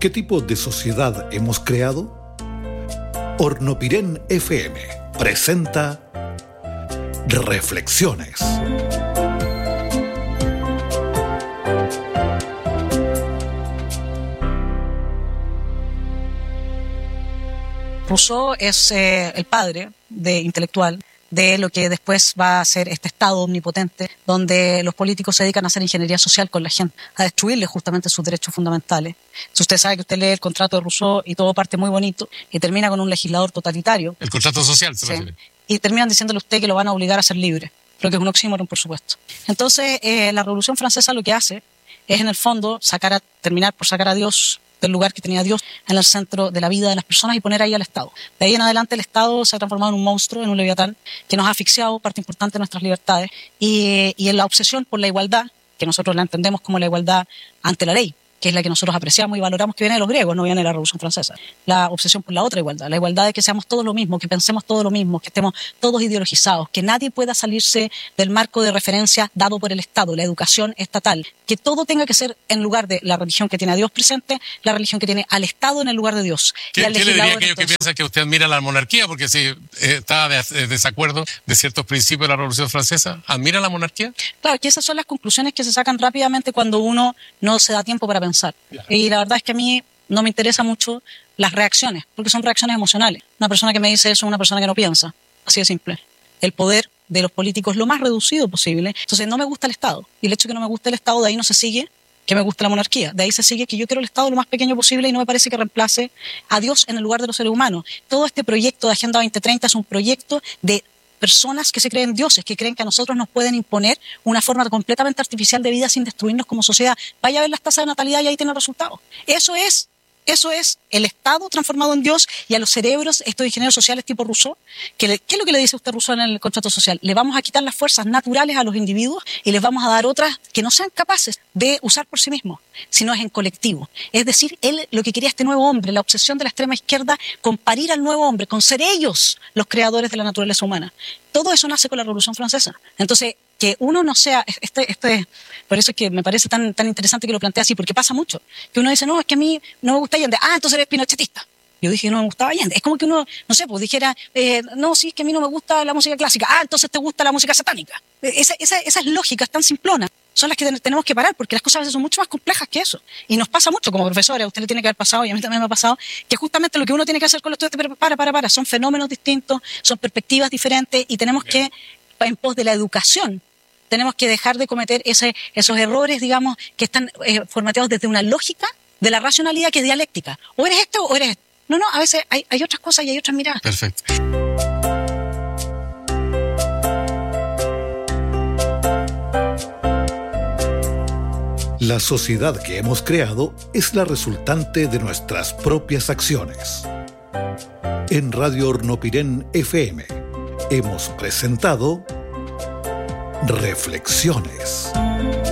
¿Qué tipo de sociedad hemos creado? Hornopirén FM presenta Reflexiones. Rousseau es el padre intelectual de lo que después va a ser este Estado omnipotente, donde los políticos se dedican a hacer ingeniería social con la gente, a destruirle justamente sus derechos fundamentales. Si usted sabe que usted lee el contrato de Rousseau y todo parte muy bonito y termina con un legislador totalitario. El contrato social, se refiere. Y terminan diciéndole a usted que lo van a obligar a ser libre, lo que es un oxímoron, por supuesto. Entonces, la Revolución Francesa lo que hace es, en el fondo, terminar por sacar a Dios del lugar que tenía Dios en el centro de la vida de las personas y poner ahí al Estado. De ahí en adelante el Estado se ha transformado en un monstruo, en un leviatán, que nos ha asfixiado parte importante de nuestras libertades y en la obsesión por la igualdad, que nosotros la entendemos como la igualdad ante la ley, que es la que nosotros apreciamos y valoramos, que viene de los griegos, no viene de la Revolución Francesa. La obsesión por la otra igualdad, la igualdad de que seamos todos lo mismo, que pensemos todo lo mismo, que estemos todos ideologizados, que nadie pueda salirse del marco de referencia dado por el Estado, la educación estatal, que todo tenga que ser en lugar de la religión que tiene a Dios presente, la religión que tiene al Estado en el lugar de Dios. ¿Qué le diría a aquellos que piensan que usted admira la monarquía? Porque si está de desacuerdo de ciertos principios de la Revolución Francesa, ¿admira la monarquía? Claro, que esas son las conclusiones que se sacan rápidamente cuando uno no se da tiempo para pensar. Y la verdad es que a mí no me interesa mucho las reacciones, porque son reacciones emocionales. Una persona que me dice eso es una persona que no piensa. Así de simple. El poder de los políticos lo más reducido posible. Entonces no me gusta el Estado. Y el hecho de que no me guste el Estado, de ahí no se sigue que me guste la monarquía. De ahí se sigue que yo quiero el Estado lo más pequeño posible y no me parece que reemplace a Dios en el lugar de los seres humanos. Todo este proyecto de Agenda 2030 es un proyecto de personas que se creen dioses, que creen que a nosotros nos pueden imponer una forma completamente artificial de vida sin destruirnos como sociedad. Vaya a ver las tasas de natalidad y ahí tiene resultados. Eso es el Estado transformado en Dios, y a los cerebros, estos ingenieros sociales tipo Rousseau, ¿qué es lo que le dice usted Rousseau en el contrato social? Le vamos a quitar las fuerzas naturales a los individuos y les vamos a dar otras que no sean capaces de usar por sí mismos, sino es en colectivo. Es decir, él lo que quería este nuevo hombre, la obsesión de la extrema izquierda con parir al nuevo hombre, con ser ellos los creadores de la naturaleza humana. Todo eso nace con la Revolución Francesa. Entonces, que uno no sea, por eso es que me parece tan interesante que lo plantea así, porque pasa mucho. Que uno dice, no, es que a mí no me gusta Allende. Ah, entonces eres pinochetista. Yo dije que no me gustaba Allende. Es como que uno, no sé, pues dijera, no, sí, es que a mí no me gusta la música clásica. Ah, entonces te gusta la música satánica. Esas lógicas tan simplonas son las que tenemos que parar, porque las cosas a veces son mucho más complejas que eso. Y nos pasa mucho como profesores, a usted le tiene que haber pasado y a mí también me ha pasado, que justamente lo que uno tiene que hacer con los estudiantes, para, son fenómenos distintos, son perspectivas diferentes y tenemos que, en pos de la educación, tenemos que dejar de cometer esos errores, digamos, que están formateados desde una lógica de la racionalidad que es dialéctica. O eres esto o eres esto. No, a veces hay otras cosas y hay otras miradas. Perfecto. La sociedad que hemos creado es la resultante de nuestras propias acciones. En Radio Hornopirén FM hemos presentado Reflexiones.